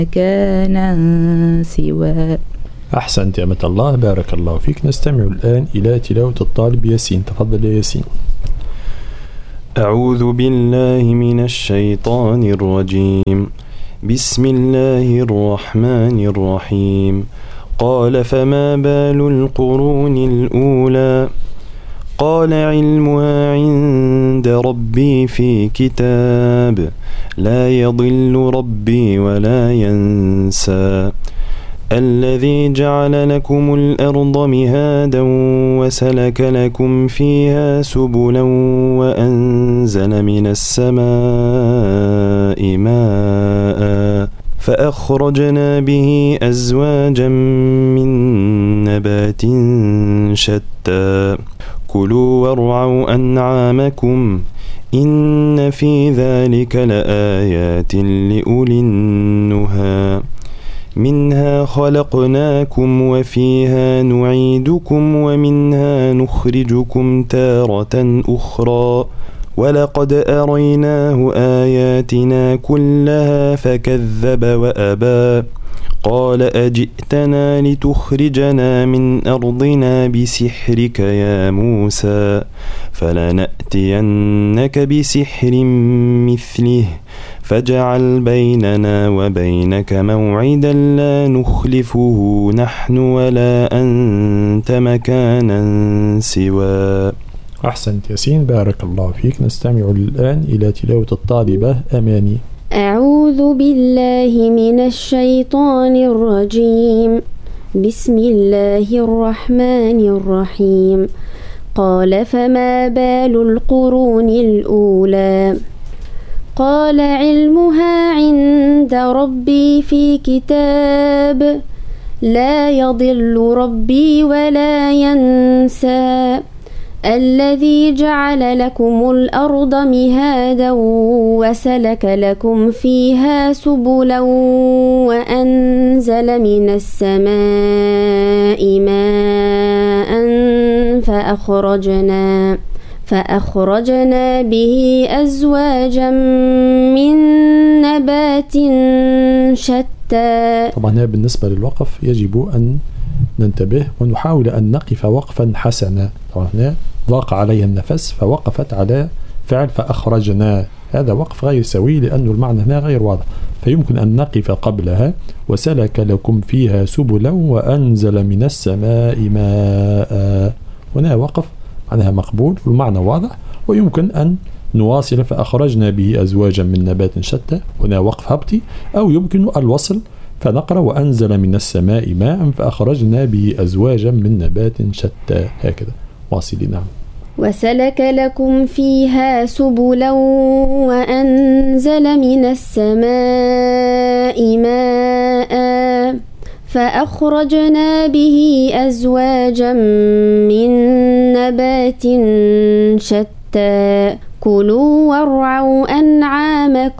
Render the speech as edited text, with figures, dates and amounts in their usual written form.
مكانا سوى. أحسنت يا أمة الله، بارك الله فيك. نستمع الآن إلى تلاوة الطالب ياسين. تفضل يا ياسين. أعوذ بالله من الشيطان الرجيم. بسم الله الرحمن الرحيم. قال فما بال القرون الأولى قال علمها عند ربي في كتاب لا يضل ربي ولا ينسى. الذي جعل لكم الأرض مهادا وسلك لكم فيها سبلا وأنزل من السماء ماء فأخرجنا به أزواجا من نبات شتى كلوا وارعوا أنعامكم إن في ذلك لآيات لأولي النهى. منها خلقناكم وفيها نعيدكم ومنها نخرجكم تارة أخرى ولقد أريناه آياتنا كلها فكذب وأبى. قال أجئتنا لتخرجنا من أرضنا بسحرك يا موسى فلنأتينك بسحر مثله فاجعل بيننا وبينك موعدا لا نخلفه نحن ولا أنت مكانا سوى. أحسنت ياسين، بارك الله فيك. نستمع الآن إلى تلاوة الطالبة أماني. أعوذ بالله من الشيطان الرجيم. بسم الله الرحمن الرحيم. قال فما بال القرون الأولى قال علمها عند ربي في كتاب لا يضل ربي ولا ينسى. الذي جعل لكم الأرض مهادا وسلك لكم فيها سبلا وأنزل من السماء ماء فأخرجنا به أزواجا من نبات شتى. طبعا هذا بالنسبة للوقف يجب أن ننتبه ونحاول أن نقف وقفا حسنا. طبعا هنا ضاق عليها النفس فوقفت على فعل فأخرجنا، هذا وقف غير سوي لأن المعنى هنا غير واضح، فيمكن أن نقف قبلها وسلك لكم فيها سبلا وأنزل من السماء ماء. هنا وقف معناها مقبول والمعنى واضح، ويمكن أن نواصل فأخرجنا به أزواجا من نبات شتى، هنا وقف هبطي، أو يمكن الوصل فنقرأ وأنزل من السماء ماء فأخرجنا به أزواجا من نبات شتى، هكذا واصلين. نعم. وسلك لكم فيها سبلا وأنزل من السماء ماء فأخرجنا به أزواجا من نبات شتى كلوا وارعوا أنعامكم